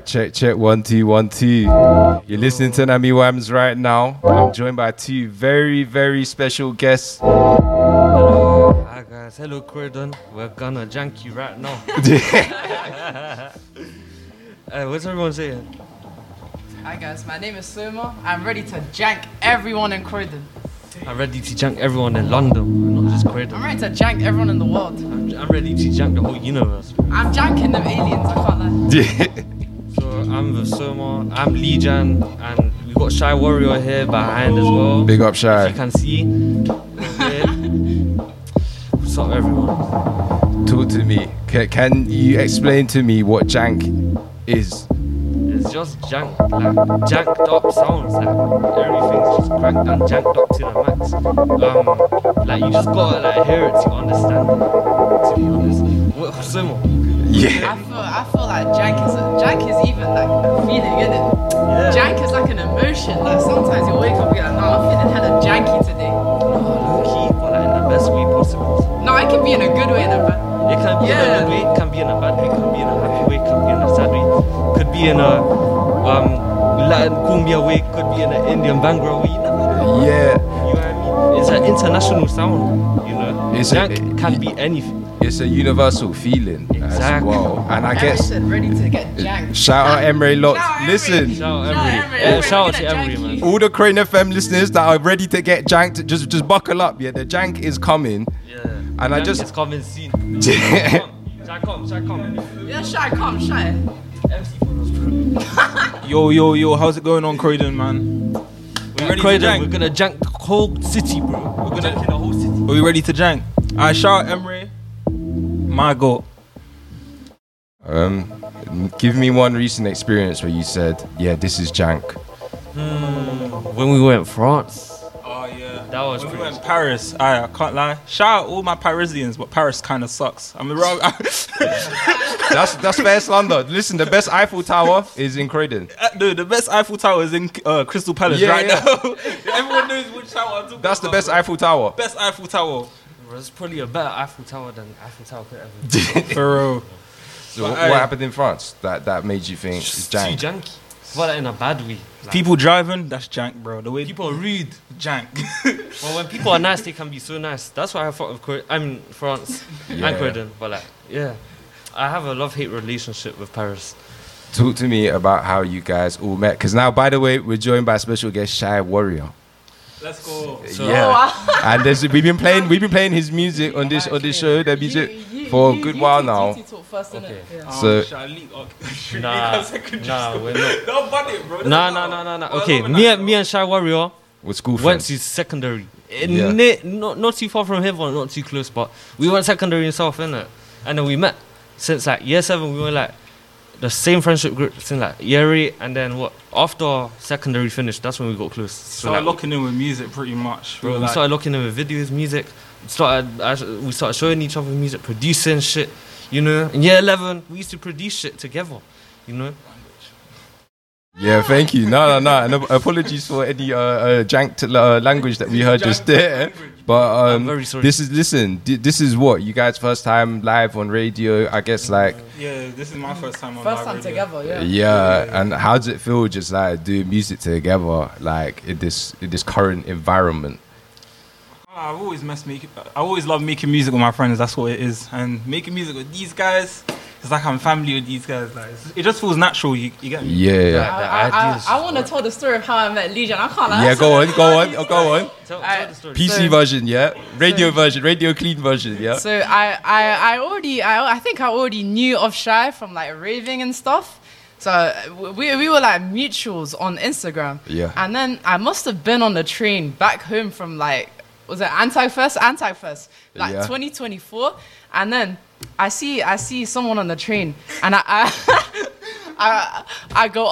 check 1 2 1 2. You're listening to Nami Wams right now. I'm joined by two very, very special guests. Hi guys, hello Croydon. We're gonna jank you right now. What's everyone saying? Hi guys, my name is Soma. I'm ready to jank everyone in Croydon. I'm ready to jank everyone in London, not just Croydon. I'm ready to jank everyone in the world. I'm ready to jank the whole universe. I'm janking them aliens, I can't lie. So I'm the Soma, I'm Lee Jan, and we got Shy Warrior here behind as well. Big up, Shy. As you can see. What's up, everyone? Talk to me. Can you explain to me what jank is? It's just jank, like janked up sounds, like everything's just cranked and janked up to the max. Like you just gotta like hear it to understand it, to be honest. What, Simo? Yeah. I feel like jank is even like a feeling, innit? Yeah. Jank is like an emotion. Like sometimes you wake up and you're like, nah, I'm feeling hella janky today. Low key, but like in the best way possible. No, it can be in a good way, in a bad. It can be in a good way, it can be in a bad way, it can be in a happy way, it can be in a sad way, could be in a Latin cumbia way, could be in an Indian Bhangra way. You never know. Yeah. You know what I mean? It's an international sound, you know. Jank can be anything. It's a universal feeling as Exactly. well. And I Emre guess said ready to get janked. shout out Emre Lots. Shout out Listen. Shout out Shout out Emery. Emery. Yeah, Emery, shout out we're to gonna Emery, jank man. you. All the Crane FM listeners that are ready to get janked, just buckle up. Yeah, the jank is coming. Yeah. And I Jank just- is coming soon. Shall come. Yeah, shy, come, shy. MC for us, bro. Yo, how's it going on, Croydon, man? We ready Croydon, to we're jank? gonna jank the whole city, bro. We're gonna jank the whole city. Are we ready to jank? I shout Emre, my goat. Give me one recent experience where you said, yeah, this is jank. When we went France, Oh yeah, that was when we pretty. went Paris. I can't lie. Shout out all my Parisians, but Paris kind of sucks. I mean, That's fair slander. Listen, the best Eiffel Tower is in Croydon. the best Eiffel Tower is in Crystal Palace Yeah, right yeah. now. Everyone knows which tower I'm talking That's the about, best bro. Eiffel Tower. Best Eiffel Tower. There's probably a better Eiffel Tower than Eiffel Tower could ever be. For real. So But, what hey. happened in France that made you think it's Just too jank? janky. But in a bad way. Like, People driving, that's jank, bro. The way people are rude. jank. Well, when people are nice, they can be so nice. That's why I thought of France Yeah. and Croydon. But like, yeah, I have a love-hate relationship with Paris. Talk to me about how you guys all met. Because now, by the way, we're joined by special guest Shy Warrior. Let's go. So- Yeah, and we've been playing his music on this show, the music for a good while now. talk first, innit? Okay. Yeah. So- Shall I leak? Okay. Nah, we're not. Don't bun it, bro. Nah. Okay, me and Shy Warrior With school went friends. to secondary. Yeah. Not too far from here, but not too close. But we went secondary in South, innit? And then we met. Since like year 7, we were like the same friendship group since like year 8. And then what? After secondary finished, that's when we got close. So Started like, locking in with music pretty much. bro, we like, started looking in with videos, music. We started showing each other music, producing shit. You know, in year 11, we used to produce shit together. You know. Yeah, thank you. No. And apologies for any janked language that we heard just there. But I'm very sorry. this is what you guys first time live on radio. I guess like yeah, this is my first time on First live time radio. together, yeah. yeah. And how does it feel just like doing music together like in this current environment? I've always I always love making music with my friends. That's what it is. And making music with these guys, it's like I'm family with these guys. Like it just feels natural. You get me? Yeah. I want to tell the story of how I met Legion. I can't lie. Yeah, go on. Tell Alright. the story. PC version, yeah. Radio version, radio clean version, yeah. So I think I already knew of Shy from like raving and stuff. So we were like mutuals on Instagram. Yeah. And then I must have been on the train back home from like, was it Antag Fest, like Yeah. 2024. And then I see someone on the train, and I go